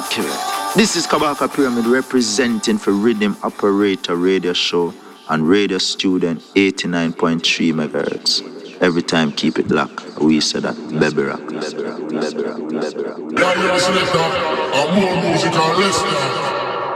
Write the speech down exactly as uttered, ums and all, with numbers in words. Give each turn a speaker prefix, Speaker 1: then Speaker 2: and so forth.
Speaker 1: Okay. This is Kabaka Pyramid representing for Rhythm Operator Radio Show and Radio Student eighty-nine point three megahertz. Every time keep it locked. We say that baby rock.
Speaker 2: Yeah, you're a selector. I'm more musical listener.